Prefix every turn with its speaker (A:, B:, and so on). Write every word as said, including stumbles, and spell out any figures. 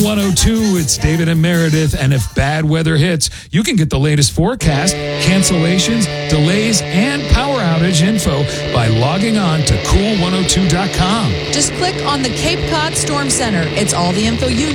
A: one oh two, it's David and Meredith, and if bad weather hits, you can get the latest forecast, cancellations, delays, and power outage info by logging on to cool one oh two dot com.
B: Just click on the Cape Cod Storm Center. It's all the info you